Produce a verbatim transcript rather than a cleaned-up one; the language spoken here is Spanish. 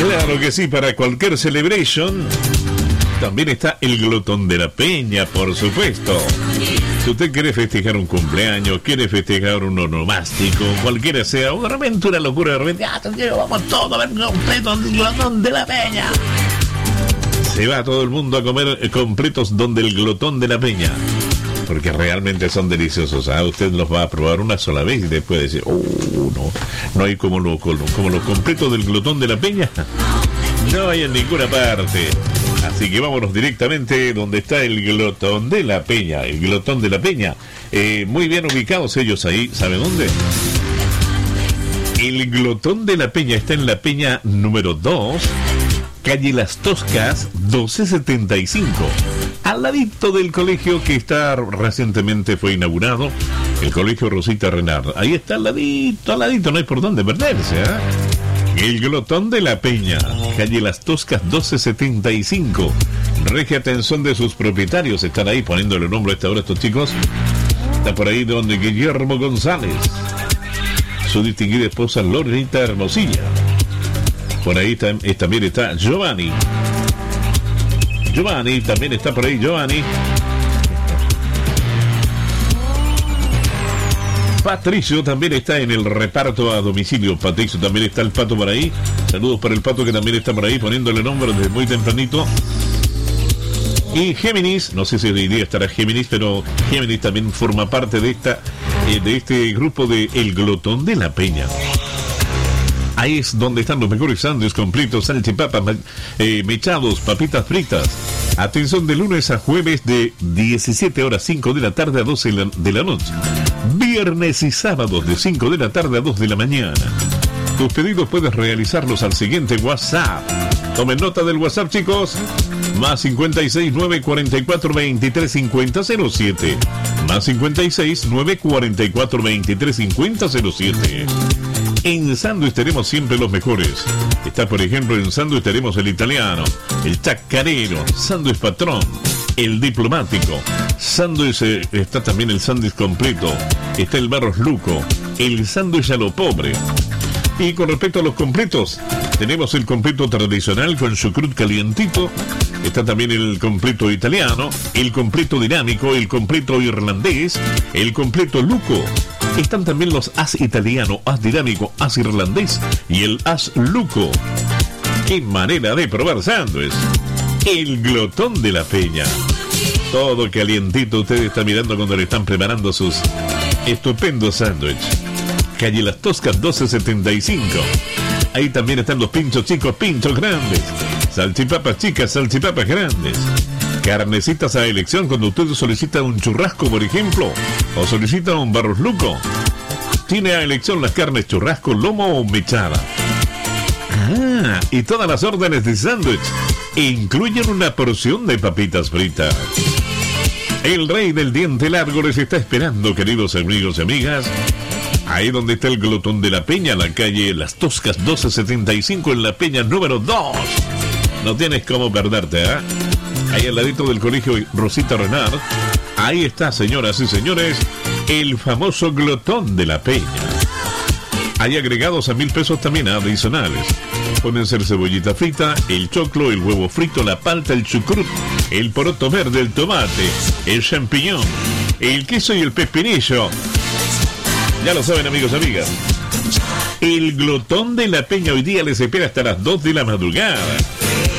Claro que sí, para cualquier celebration. También está el glotón de la peña, por supuesto. Si usted quiere festejar un cumpleaños, quiere festejar un onomástico, cualquiera sea, una aventura, locura, de repente, ah, vamos todos a ver completos del glotón de la peña. Se va todo el mundo a comer completos donde el glotón de la peña. Porque realmente son deliciosos. ¿Ah? Usted los va a probar una sola vez y después decir, oh, no, no hay como, lo, como, como los completos del glotón de la peña. No hay en ninguna parte. Así que vámonos directamente donde está el glotón de la peña. El glotón de la peña. Eh, muy bien ubicados ellos ahí. ¿Saben dónde? El glotón de la peña está en la peña número dos, calle Las Toscas, doce setenta y cinco. Al ladito del colegio que está recientemente fue inaugurado, el colegio Rosita Renard. Ahí está al ladito, al ladito, no hay por dónde perderse, ¿eh? El glotón de la peña, calle Las Toscas doce setenta y cinco. Regia atención de sus propietarios, están ahí poniéndole nombre a esta hora a estos chicos. Está por ahí don Guillermo González, su distinguida esposa Lorenita Hermosilla. Por ahí tam- también está Giovanni. Giovanni, también está por ahí Giovanni. Patricio también está en el reparto a domicilio. Patricio también está el Pato por ahí. Saludos para el Pato que también está por ahí poniéndole nombre desde muy tempranito. Y Géminis, no sé si hoy día estará Géminis, pero Géminis también forma parte de esta eh, de este grupo de El Glotón de la Peña. Ahí es donde están los mejores sándwiches completos, salchipapas, eh, mechados, papitas fritas. Atención, de lunes a jueves de diecisiete horas cinco de la tarde a doce de la noche. Viernes y sábados de cinco de la tarde a dos de la mañana. Tus pedidos puedes realizarlos al siguiente WhatsApp. Tomen nota del WhatsApp, chicos. Más cincuenta y seis, nueve cuarenta y cuatro, veintitrés cincuenta, cero siete. Más cincuenta y seis, nueve cuarenta y cuatro, veintitrés cincuenta, cero siete. En sándwich tenemos siempre los mejores. Está, por ejemplo, en sándwich tenemos el italiano, el chacarero, sándwich patrón, el diplomático, sándwich, eh, está también el sándwich completo, está el barros luco, el sándwich a lo pobre. Y con respecto a los completos, tenemos el completo tradicional con chucrut calientito, está también el completo italiano, el completo dinámico, el completo irlandés, el completo luco. Están también los as italiano, as dinámico, as irlandés y el as luco. ¡Qué manera de probar sándwich! El glotón de la peña. Todo calientito, usted está mirando cuando le están preparando sus estupendos sándwiches. Calle Las Toscas doce setenta y cinco. Ahí también están los pinchos chicos, pinchos grandes. Salchipapas chicas, salchipapas grandes. Carnecitas a elección cuando usted solicita un churrasco, por ejemplo, o solicita un barros luco. Tiene a elección las carnes churrasco, lomo o mechada. Ah, y todas las órdenes de sándwich incluyen una porción de papitas fritas. El rey del diente largo les está esperando, queridos amigos y amigas. Ahí donde está el glotón de la peña, la calle Las Toscas doce setenta y cinco, en la peña número dos. No tienes cómo perderte, ¿eh? Ahí al ladito del colegio Rosita Renard. Ahí está, señoras y señores, el famoso glotón de la peña. Hay agregados a mil pesos también adicionales. Pueden ser cebollita frita, el choclo, el huevo frito, la palta, el chucrut, el poroto verde, el tomate, el champiñón, el queso y el pepinillo. Ya lo saben, amigos y amigas. El glotón de la peña hoy día les espera hasta las dos de la madrugada.